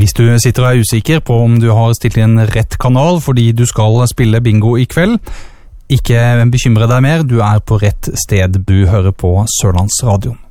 Hvis du sitter og usikker på om du har stilt inn rett kanal fordi du skal spille bingo I kveld, ikke bekymre deg mer, du på rett sted. Du hører på Sørlandsradio.